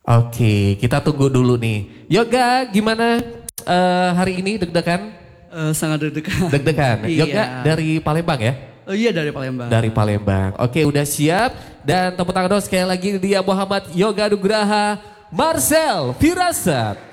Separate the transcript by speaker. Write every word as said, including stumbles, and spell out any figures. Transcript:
Speaker 1: Oke, kita tunggu dulu nih. Yoga, gimana uh, hari ini deg-degan?
Speaker 2: Uh, sangat deg-degan.
Speaker 1: Deg-degan.
Speaker 2: Iya.
Speaker 1: Yoga dari Palembang ya?
Speaker 2: Oh iya dari Palembang.
Speaker 1: Dari Palembang. Oke, udah siap. Dan tepuk tangan dong sekali lagi dia Muhammad Yoga Nugraha Marcel Firasat.